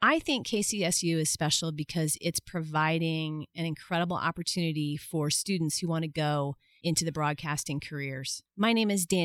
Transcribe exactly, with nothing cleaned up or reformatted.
I think K C S U is special because it's providing an incredible opportunity for students who want to go into the broadcasting careers. My name is Dan